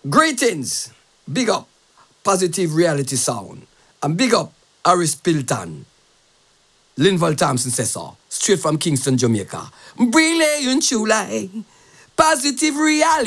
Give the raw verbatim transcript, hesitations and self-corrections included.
Greetings. Big up Positive Reality Sound. And big up Harris Pilton. Linval Thompson says so. Straight from Kingston, Jamaica. Brilliant July. Positive Reality.